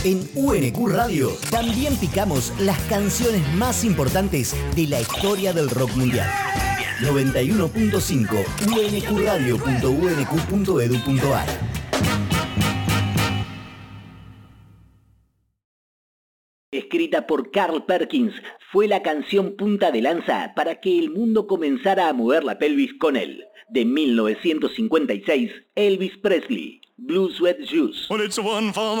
En UNQ Radio también picamos las canciones más importantes de la historia del rock mundial. 91.5 unqradio.unq.edu.ar. Escrita por Carl Perkins, fue la canción punta de lanza para que el mundo comenzara a mover la pelvis con él. De 1956, Elvis Presley, Blue Sweat Shoes. Well, it's one for